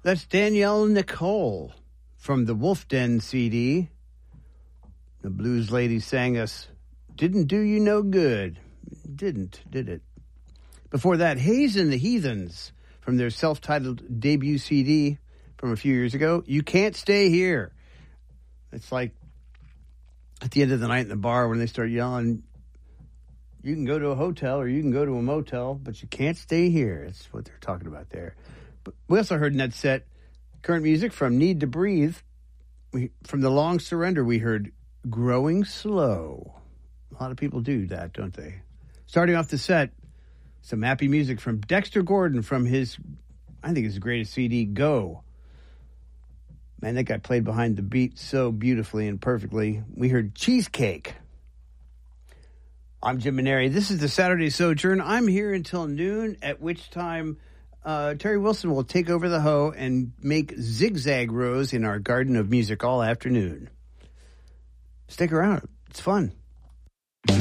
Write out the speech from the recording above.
That's Danielle Nicole from the Wolf Den CD. The blues lady sang us, "Didn't Do You No Good." Didn't, did it? Before that, Hayes and the Heathens from their self-titled debut CD from a few years ago, "You Can't Stay Here." It's like at the end of the night in the bar when they start yelling, you can go to a hotel or you can go to a motel, but you can't stay here. That's what they're talking about there. But we also heard in that set current music from Need to Breathe. From The Long Surrender, we heard Growing Slow. A lot of people do that, don't they? Starting off the set, some happy music from Dexter Gordon from his, I think his greatest CD, Go. Man, that guy played behind the beat so beautifully and perfectly. We heard Cheesecake. I'm Jim Maneri. This is the Saturday Sojourn. I'm here until noon, at which time Terry Wilson will take over the hoe and make zigzag rows in our garden of music all afternoon. Stick around. It's fun.